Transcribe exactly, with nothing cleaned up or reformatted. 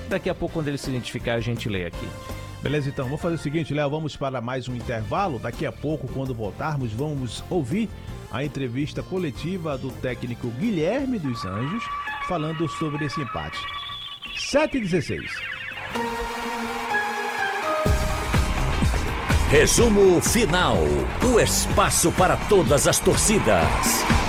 Daqui a pouco, quando ele se identificar, a gente lê aqui. Beleza, então, vamos fazer o seguinte, Léo, vamos para mais um intervalo. Daqui a pouco, quando voltarmos, vamos ouvir a entrevista coletiva do técnico Guilherme dos Anjos, falando sobre esse empate. sete e dezesseis. Resumo final. O espaço para todas as torcidas.